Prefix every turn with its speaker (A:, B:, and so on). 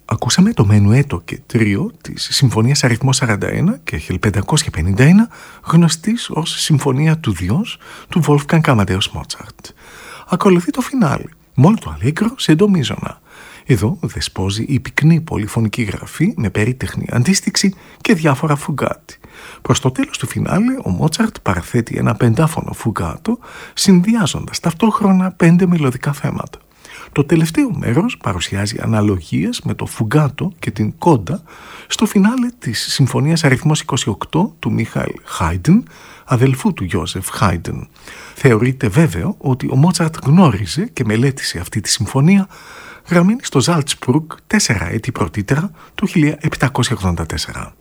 A: Ακούσαμε το Menuetto και τρίο της Συμφωνίας αριθμό 41 και 1551, γνωστής ως Συμφωνία του Διός του Wolfgang Amadeus Mozart. Ακολουθεί το φινάλε, molto allegro σε ντο μίζωνα. Εδώ δεσπόζει η πυκνή πολυφωνική γραφή με περίτεχνη αντίστοιξη και διάφορα φουγκάτι. Προς το τέλος του φινάλε, ο Μότσαρτ παραθέτει ένα πεντάφωνο φουγκάτο, συνδυάζοντας ταυτόχρονα 5 μελωδικά θέματα. Το τελευταίο μέρος παρουσιάζει αναλογίες με το φουγκάτο και την κόντα στο φινάλε της Συμφωνίας αριθμός 28 του Μίχαελ Χάιντεν, αδελφού του Γιώσεφ Χάιντεν. Θεωρείται βέβαιο ότι ο Μότσαρτ γνώριζε και μελέτησε αυτή τη συμφωνία, γραμμένη στο Ζάλτσμπουργκ 4 έτη πρωτήτερα, το 1784.